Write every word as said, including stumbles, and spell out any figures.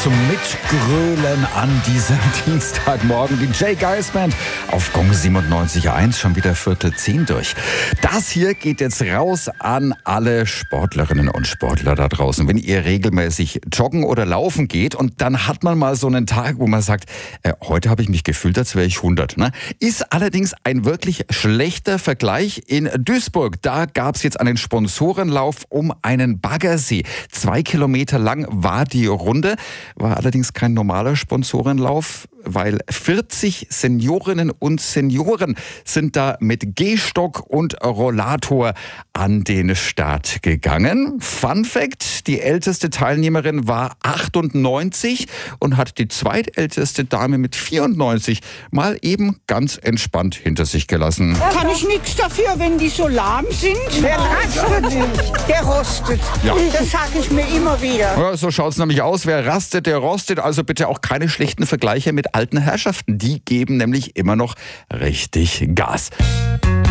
zum Mitgrölen an diesem Dienstagmorgen. Die J. Geils Band auf Gong siebenundneunzig Komma eins, schon wieder Viertel zehn durch. Das hier geht jetzt raus an alle Sportlerinnen und Sportler da draußen. Wenn ihr regelmäßig joggen oder laufen geht und dann hat man mal so einen Tag, wo man sagt, äh, heute habe ich mich gefühlt, als wäre ich hundert. Ne? Ist allerdings ein wirklich schlechter Vergleich in Duisburg. Da gab es jetzt einen Sponsorenlauf um einen Baggersee. Zwei Kilometer lang war die Runde, war allerdings kein normaler Sponsorenlauf, weil vierzig Seniorinnen und Senioren sind da mit Gehstock und Rollator an den Start gegangen. Fun Fact, die älteste Teilnehmerin war achtundneunzig und hat die zweitälteste Dame mit vierundneunzig mal eben ganz entspannt hinter sich gelassen. Kann ich nichts dafür, wenn die so lahm sind? Wer rastet, der rostet. Ja. Das sage ich mir immer wieder. Ja, so schaut's nämlich aus. Wer rastet, der rostet. Also bitte auch keine schlechten Vergleiche mit alten Herrschaften. Die geben nämlich immer noch richtig Gas.